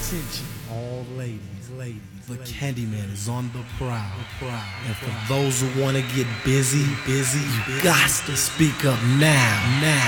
all ladies. The Candyman is on the prowl. And for those who want to get busy, you got to speak up now.